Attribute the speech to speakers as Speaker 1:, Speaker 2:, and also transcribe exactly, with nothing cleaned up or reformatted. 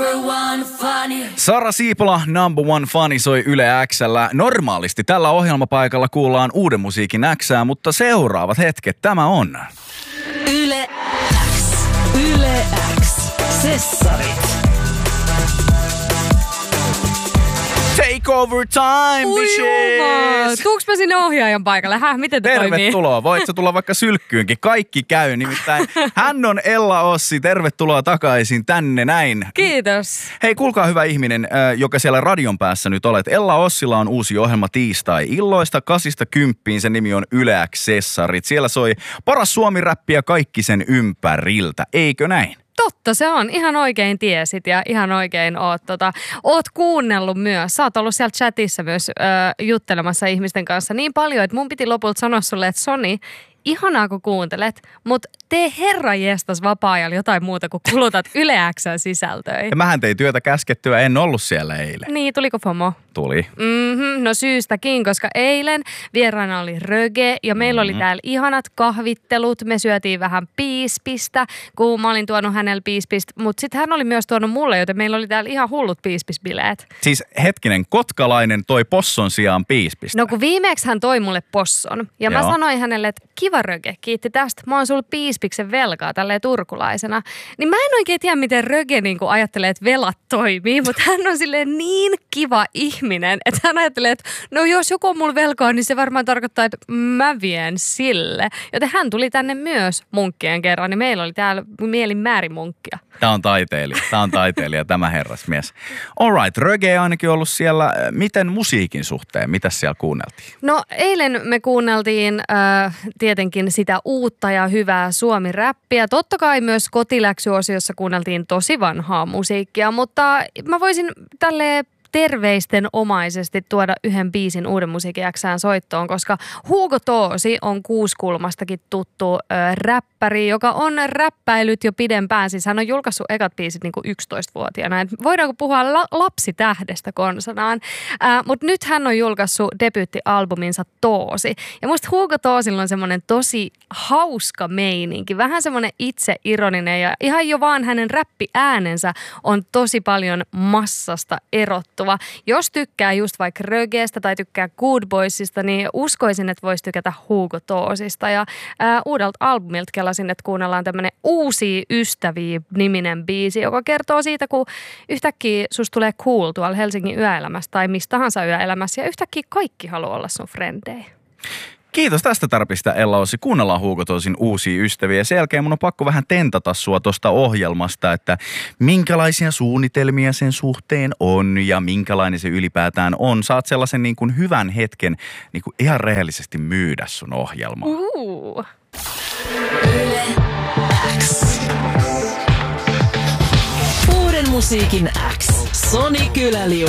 Speaker 1: number one funny.
Speaker 2: Sara Siipola, Number One Funny soi Yle X:llä. Normaalisti tällä ohjelmapaikalla kuullaan uuden musiikin Xää, mutta seuraavat hetket tämä on.
Speaker 1: Yle X. Yle X. Sessarit.
Speaker 2: Take over time, bitches!
Speaker 3: Tuuks mä sinne ohjaajan paikalle? Häh, miten te toimii?
Speaker 2: Tervetuloa. Voit sä tulla vaikka sylkkyynkin. Kaikki käy. Nimittäin hän on Ella Ossi. Tervetuloa takaisin tänne näin.
Speaker 3: Kiitos.
Speaker 2: Hei, kuulkaa hyvä ihminen, joka siellä radion päässä nyt olet. Ella Ossilla on uusi ohjelma tiistai-illoista kasista kymppiin. Sen nimi on Yle X Sessarit. Siellä soi paras suomi-räppiä kaikki sen ympäriltä. Eikö näin?
Speaker 3: Totta se on. Ihan oikein tiesit ja ihan oikein oot, tota, oot kuunnellut myös. Sä oot ollut siellä chatissa myös ö, juttelemassa ihmisten kanssa niin paljon, että mun piti lopulta sanoa sulle, että Soni, ihanaa kun kuuntelet, mutta tee herranjestas vapaa-ajalla jotain muuta kuin kulutat Yle X:n sisältöjä.
Speaker 2: Ja mähän tein työtä käskettyä, en ollut siellä eilen.
Speaker 3: Niin, tuliko FOMO?
Speaker 2: Tuli.
Speaker 3: Mm-hmm, no syystäkin, koska eilen vieraana oli Röge ja meillä mm-hmm. oli täällä ihanat kahvittelut. Me syötiin vähän piispistä, kun mä olin tuonut hänelle piispistä, mutta sitten hän oli myös tuonut mulle, joten meillä oli täällä ihan hullut piispisbileet.
Speaker 2: Siis hetkinen, kotkalainen toi posson sijaan piispistä.
Speaker 3: No kun viimeksi hän toi mulle posson ja Joo. mä sanoin hänelle, että kiva Röge, kiitti tästä. Mä oon sulle piispiksen velkaa tälleen turkulaisena. Niin mä en oikein tiedä, miten Röge niin ajattelee, että velat toimii, mutta hän on silleen niin kiva ihminen, että hän ajattelee, että no jos joku on mulla velkaa, niin se varmaan tarkoittaa, että mä vien sille. Joten hän tuli tänne myös munkkien kerran, niin meillä oli täällä mielin määrin munkkia.
Speaker 2: Tämä on taiteilija, tämä on taiteilija, tämä herrasmies. All right, Röge on ainakin ollut siellä. Miten musiikin suhteen, mitä siellä kuunneltiin?
Speaker 3: No eilen me kuunneltiin äh, tietenkin sitä uutta ja hyvää suomi-räppiä. Totta kai myös kotiläksyosiossa kuunneltiin tosi vanhaa musiikkia, mutta mä voisin tälleen terveisten omaisesti tuoda yhden biisin uuden musiikin X:ään soittoon, koska Hugo Toosi on Kuuskulmastakin tuttu ö, räppäri, joka on räppäilyt jo pidempään. Siis hän on julkaissut ekat biisit niin kuin yksitoistavuotiaana. Et voidaanko puhua la- lapsitähdestä konsanaan? Mutta nyt hän on julkaissut debyyttialbuminsa Toosi. Ja musta Hugo Toosilla on semmoinen tosi hauska meininki. Vähän semmoinen itseironinen ja ihan jo vaan hänen räppiäänensä on tosi paljon massasta erottu. Jos tykkää just vaikka Rögeestä tai tykkää Good Boysista, niin uskoisin, että voisi tykätä Hugo Toosista. Ja ää, uudelta albumilta kelasin, että kuunnellaan tämmöinen Uusia ystäviä -niminen biisi, joka kertoo siitä, kun yhtäkkiä susta tulee cool tuolla Helsingin yöelämässä tai mistä tahansa yöelämässä ja yhtäkkiä kaikki haluaa olla sun frendejä.
Speaker 2: Kiitos tästä tarpista, Ella Ossi. Kuunnellaan Hugo Toosin Uusia ystäviä. Sen jälkeen mun on pakko vähän tentata sua tuosta ohjelmasta, että minkälaisia suunnitelmia sen suhteen on ja minkälainen se ylipäätään on. Saat sellaisen niin kuin hyvän hetken niin kuin ihan rehellisesti myydä sun ohjelmaa.
Speaker 3: Uh.
Speaker 1: Yle X. Uuden musiikin X. Soni Kyläliu.